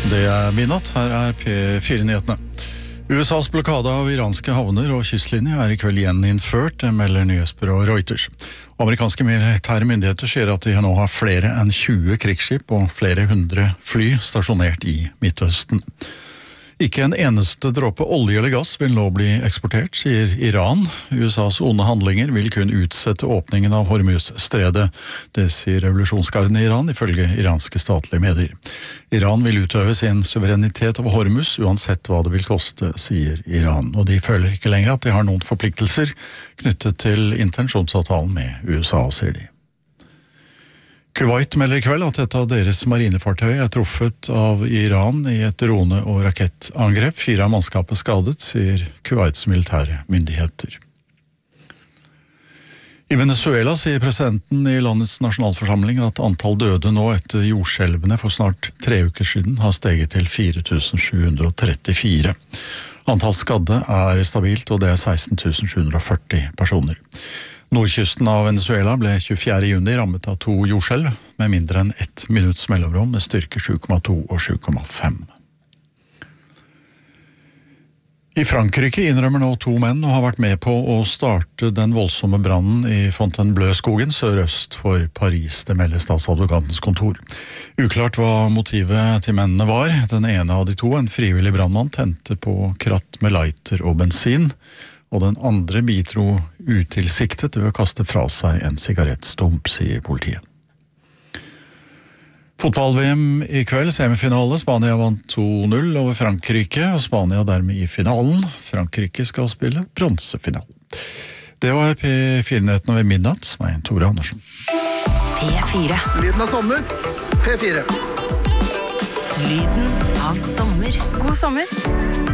Det midnatt, her P4-nyhetene. USAs blokade av iranske havner og kystlinje I kveld igjen innført, melder nyhetsbyrået Reuters. Amerikanske militære myndigheter sier at de nå har flere enn 20 krigsskip og flere hundre fly stasjonert I Midtøsten. Ikke en eneste dråpe olje eller gass vil nå bli eksportert, sier Iran. USAs onde handlinger vil kun utsette åpningen av Hormuz-stredet. Det sier revolusjonsgarden I Iran, ifølge iranske statlige medier. Iran vil utøve sin suverenitet over Hormuz, uansett hva det vil koste, sier Iran. Og de føler ikke lenger at de har noen forpliktelser knyttet til intensjonsavtalen med USA, sier de. Kuwait melder I kveld at et av deres marinefartøy truffet av Iran I et drone- og rakettangrep. 4 av mannskapet skadet, sier Kuwaits militære myndigheter. I Venezuela sier presidenten I landets nasjonalforsamling at antall døde nå etter jordskjelvene for snart 3 uker siden har steget til 4734. Antall skadde stabilt, og det 16.740 personer. Nordkysten av Venezuela ble 24. juni rammet av 2 jordskjelv, med mindre enn 1 minutts mellomrom med styrke 7,2 og 7,5. I Frankrike innrømmer nå 2 menn å ha vært med på å starte den voldsomme brannen I Fontainebleau-skogen sørøst for Paris, det melder statsadvokatens kontor. Uklart hva motivet til mennene var. Den ene av de 2, en frivillig brannmann, tente på kratt med lighter og bensin, og den andre bidro utilsiktet ved å kaste fra seg en sigarettstump, sier politiet. Fotball-VM I kveld, semifinale. Spania vant 2-0 over Frankrike, og Spania dermed I finalen. Frankrike skal spille bronsefinalen. Det var P4-nyhetene ved midnatt, med Tore Andersen. P4. Lyden av sommer. P4. Lyden av sommer. God sommer.